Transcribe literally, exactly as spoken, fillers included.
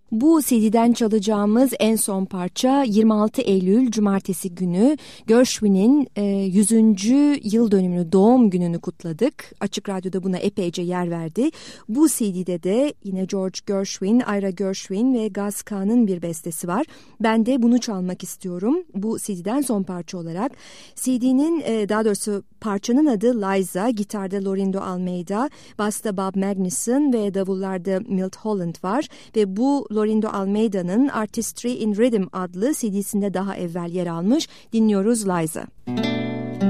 Bu C D'den çalacağımız en son parça yirmi altı Eylül Cumartesi günü Gershwin'in e, yüzüncü yıl dönümünü, doğum gününü kutladık. Açık Radyo'da buna epeyce yer verdi. Bu C D'de de yine George Gershwin, Ira Gershwin ve Gaz Kahn'ın bir bestesi var. Ben de bunu çalmak istiyorum bu C D'den son parça olarak. C D'nin e, daha doğrusu parçanın adı Liza, gitarda Lorindo Almeida, basta Bob Magnusson ve davullarda Milt Holland var ve bu Lorindo Almeida'nın Artistry in Rhythm adlı C D'sinde daha evvel yer almış. Dinliyoruz Liza.